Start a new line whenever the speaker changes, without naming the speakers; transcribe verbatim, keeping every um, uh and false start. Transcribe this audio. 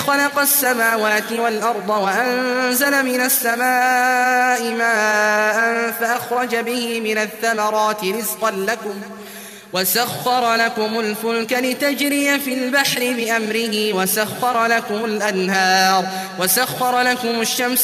خلق السماوات والأرض وأنزل من السماء ماء فأخرج به من الثمرات رزقا لكم وسخر لكم الفلك لتجري في البحر بأمره وسخر لكم الأنهار وسخر لكم الشمس